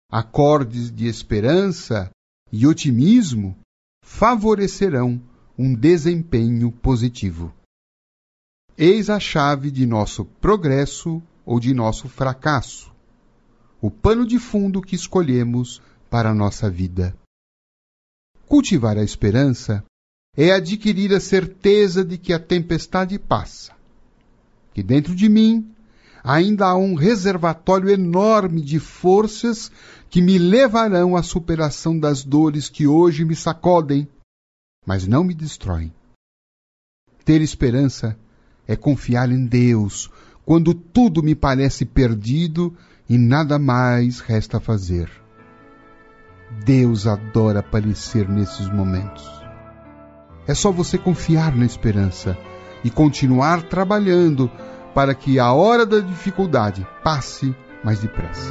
Acordes de esperança e otimismo favorecerão um desempenho positivo. Eis a chave de nosso progresso ou de nosso fracasso, o pano de fundo que escolhemos para a nossa vida. Cultivar a esperança é adquirir a certeza de que a tempestade passa, que dentro de mim ainda há um reservatório enorme de forças que me levarão à superação das dores que hoje me sacodem, mas não me destroem. Ter esperança é confiar em Deus quando tudo me parece perdido e nada mais resta fazer. Deus adora aparecer nesses momentos. É só você confiar na esperança e continuar trabalhando para que a hora da dificuldade passe mais depressa.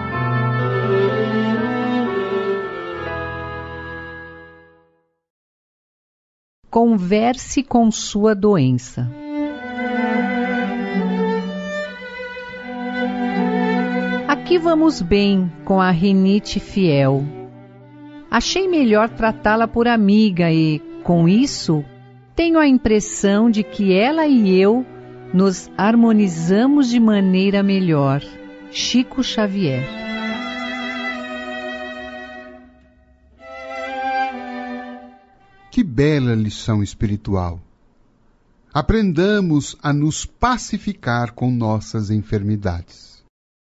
Converse com sua doença. Aqui vamos bem com a rinite fiel. Achei melhor tratá-la por amiga e, com isso, tenho a impressão de que ela e eu nos harmonizamos de maneira melhor. Chico Xavier. Que bela lição espiritual! Aprendamos a nos pacificar com nossas enfermidades.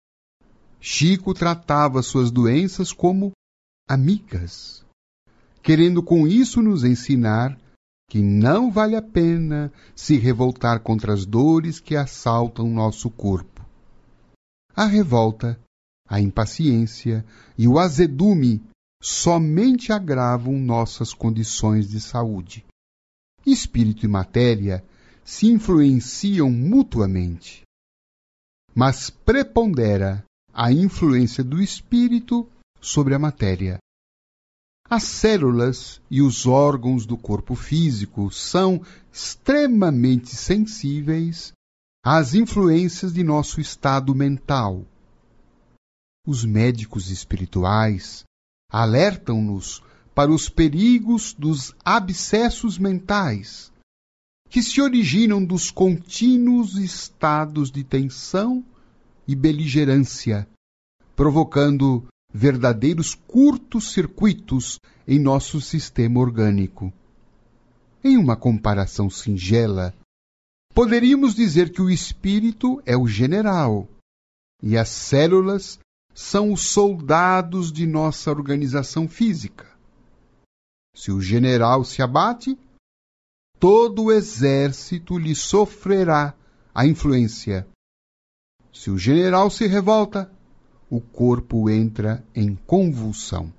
Chico tratava suas doenças como amigas, querendo com isso nos ensinar que não vale a pena se revoltar contra as dores que assaltam nosso corpo. A revolta, a impaciência e o azedume somente agravam nossas condições de saúde. Espírito e matéria se influenciam mutuamente, mas prepondera a influência do espírito sobre a matéria. As células e os órgãos do corpo físico são extremamente sensíveis às influências de nosso estado mental. Os médicos espirituais alertam-nos para os perigos dos abscessos mentais, que se originam dos contínuos estados de tensão e beligerância, provocando verdadeiros curtos-circuitos em nosso sistema orgânico. Em uma comparação singela, poderíamos dizer que o espírito é o general e as células são os soldados de nossa organização física. Se o general se abate, todo o exército lhe sofrerá a influência. Se o general se revolta, o corpo entra em convulsão.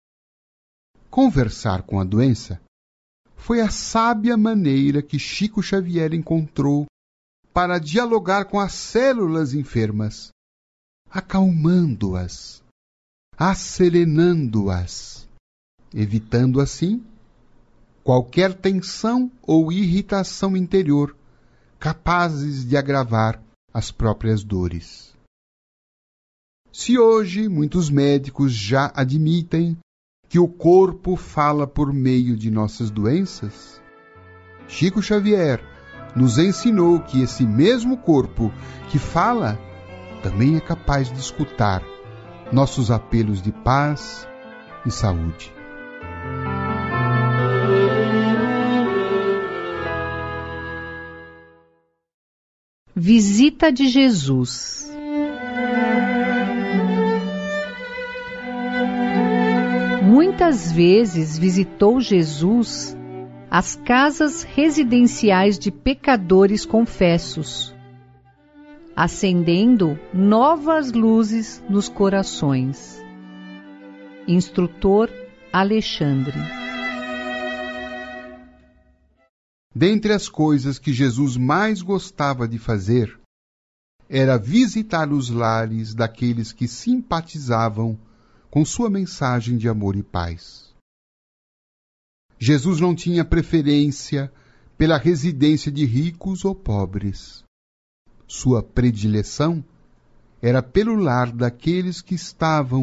Conversar com a doença foi a sábia maneira que Chico Xavier encontrou para dialogar com as células enfermas, acalmando-as, asserenando-as, evitando assim qualquer tensão ou irritação interior capazes de agravar as próprias dores. Se hoje muitos médicos já admitem que o corpo fala por meio de nossas doenças, Chico Xavier nos ensinou que esse mesmo corpo que fala também é capaz de escutar nossos apelos de paz e saúde. Visita de Jesus. Muitas vezes visitou Jesus as casas residenciais de pecadores confessos, acendendo novas luzes nos corações. Instrutor Alexandre. Dentre as coisas que Jesus mais gostava de fazer, era visitar os lares daqueles que simpatizavam com sua mensagem de amor e paz. Jesus não tinha preferência pela residência de ricos ou pobres. Sua predileção era pelo lar daqueles que estavam